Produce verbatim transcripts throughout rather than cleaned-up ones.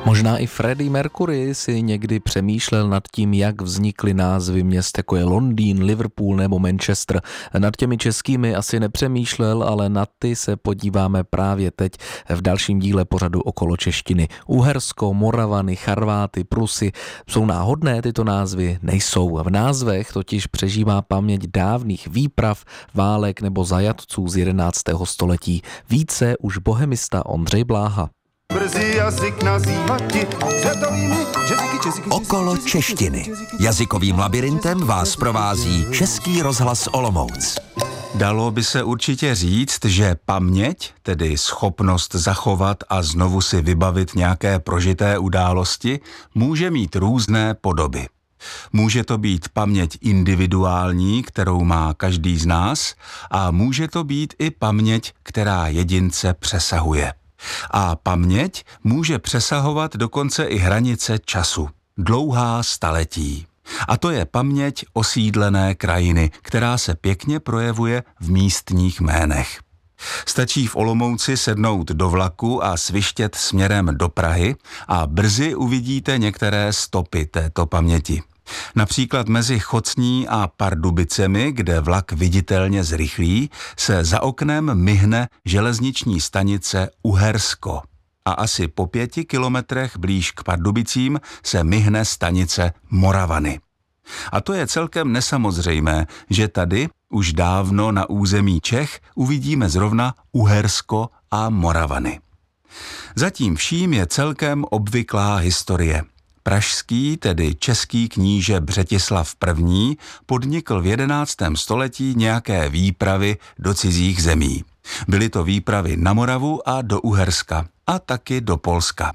Možná i Freddie Mercury si někdy přemýšlel nad tím, jak vznikly názvy měst, jako je Londýn, Liverpool nebo Manchester. Nad těmi českými asi nepřemýšlel, ale na ty se podíváme právě teď v dalším díle pořadu Okolo češtiny. Uhersko, Moravany, Charváty, Prusy. Jsou náhodné tyto názvy? Nejsou. V názvech totiž přežívá paměť dávných výprav, válek nebo zajatců z jedenáctého století. Více už bohemista Ondřej Bláha. Okolo češtiny. Jazykovým labirintem vás provází Český rozhlas Olomouc. Dalo by se určitě říct, že paměť, tedy schopnost zachovat a znovu si vybavit nějaké prožité události, může mít různé podoby. Může to být paměť individuální, kterou má každý z nás, a může to být i paměť, která jedince přesahuje. A paměť může přesahovat dokonce i hranice času, dlouhá staletí. A to je paměť osídlené krajiny, která se pěkně projevuje v místních jménech. Stačí v Olomouci sednout do vlaku a svištět směrem do Prahy a brzy uvidíte některé stopy této paměti. Například mezi Chocní a Pardubicemi, kde vlak viditelně zrychlí, se za oknem myhne železniční stanice Uhersko. A asi po pěti kilometrech blíž k Pardubicím se myhne stanice Moravany. A to je celkem nesamozřejmé, že tady už dávno na území Čech uvidíme zrovna Uhersko a Moravany. Zatím vším je celkem obvyklá historie. Pražský, tedy český kníže Břetislav I. podnikl v jedenáctém století nějaké výpravy do cizích zemí. Byly to výpravy na Moravu a do Uherska a taky do Polska.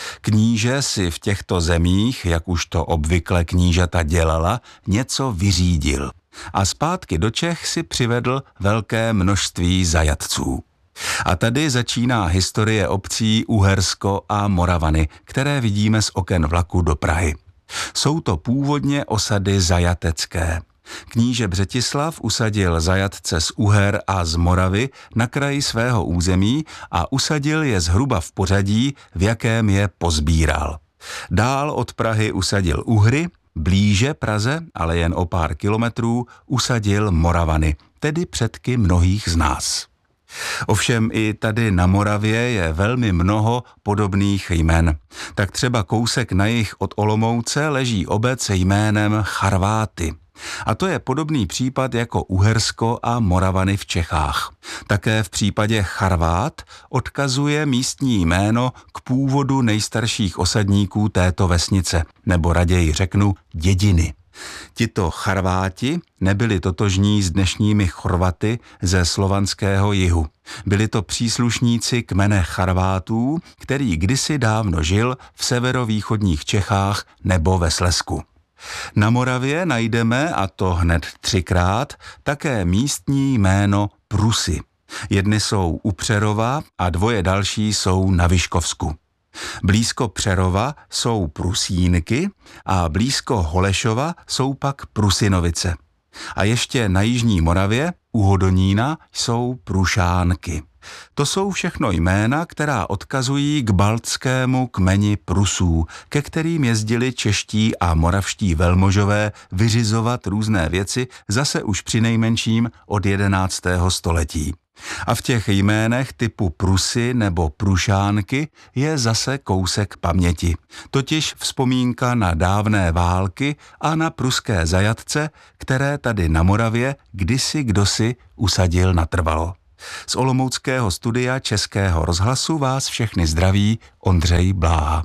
Kníže si v těchto zemích, jak už to obvykle knížata dělala, něco vyřídil a zpátky do Čech si přivedl velké množství zajatců. A tady začíná historie obcí Uhersko a Moravany, které vidíme z oken vlaku do Prahy. Jsou to původně osady zajatecké. Kníže Břetislav usadil zajatce z Uher a z Moravy na kraji svého území a usadil je zhruba v pořadí, v jakém je pozbíral. Dál od Prahy usadil Uhry, blíže Praze, ale jen o pár kilometrů, usadil Moravany, tedy předky mnohých z nás. Ovšem i tady na Moravě je velmi mnoho podobných jmen. Tak třeba kousek na jih od Olomouce leží obec jménem Charváty. A to je podobný případ jako Uhersko a Moravany v Čechách. Také v případě Charvát odkazuje místní jméno k původu nejstarších osadníků této vesnice, nebo raději řeknu dědiny. Tito Charváti nebyli totožní s dnešními Chorvaty ze slovanského jihu. Byli to příslušníci kmene Charvátů, který kdysi dávno žil v severovýchodních Čechách nebo ve Slezsku. Na Moravě najdeme, a to hned třikrát, také místní jméno Prusy. Jedny jsou u Přerova a dvoje další jsou na Vyškovsku. Blízko Přerova jsou Prusínky a blízko Holešova jsou pak Prusinovice. A ještě na jižní Moravě, u Hodonína, jsou Prušánky. To jsou všechno jména, která odkazují k baltskému kmeni Prusů, ke kterým jezdili čeští a moravští velmožové vyřizovat různé věci zase už přinejmenším od jedenáctého století. A v těch jménech typu Prusy nebo Prušánky je zase kousek paměti, totiž vzpomínka na dávné války a na pruské zajatce, které tady na Moravě kdysi kdosi usadil natrvalo. Z olomouckého studia Českého rozhlasu vás všechny zdraví Ondřej Bláha.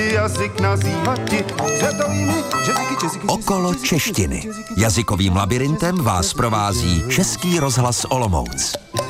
Okolo češtiny. Jazykovým labirintem vás provází Český rozhlas Olomouc.